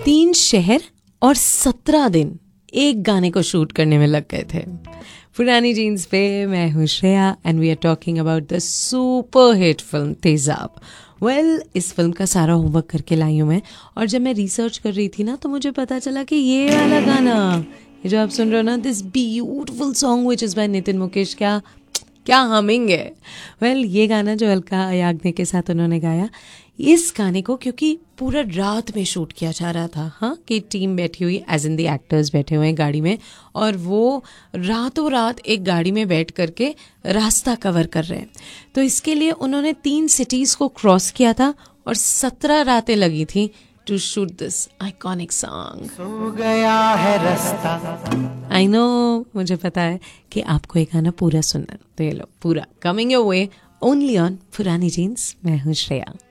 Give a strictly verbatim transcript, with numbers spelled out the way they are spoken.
तीन शहर और सत्रह दिन एक गाने को शूट करने में लग गए थे। पुरानी जीन्स पे मैं हूँ Shreya and we are talking about the super hit film तेजाब। वेल इस फिल्म का सारा होमवर्क करके लाई हूँ मैं, और जब मैं रिसर्च कर रही थी ना तो मुझे पता चला कि ये वाला गाना, ये जो आप सुन रहे हो ना, this beautiful song which is by Nitin Mukesh, क्या क्या हमिंग है। वेल well, ये गाना जो अलका याग्निक के साथ उन्होंने गाया, इस गाने को क्योंकि पूरा रात में शूट किया जा रहा था, हाँ, कि टीम बैठी हुई एज इन दी एक्टर्स बैठे हुए हैं गाड़ी में, और वो रातों रात एक गाड़ी में बैठ करके रास्ता कवर कर रहे हैं। तो इसके लिए उन्होंने तीन सिटीज़ को क्रॉस किया था और सत्रह रातें लगी थी to shoot this iconic song. सो गया है रास्ता। आई नो, मुझे पता है कि आपको ये गाना पूरा सुनना, तो ये लो पूरा coming your way only on पुरानी जीन्स। मैं हूँ श्रेया।